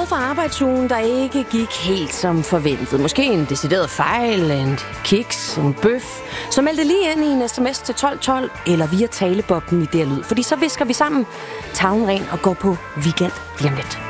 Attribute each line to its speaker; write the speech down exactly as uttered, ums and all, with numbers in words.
Speaker 1: fra arbejdsugen, der ikke gik helt som forventet. Måske en decideret fejl, en kiks, en bøf. Så meld det lige ind i en sms til tolv tolv eller via talebobben i D R Lyd. Fordi så visker vi sammen tavlen ren og går på weekend lige om lidt.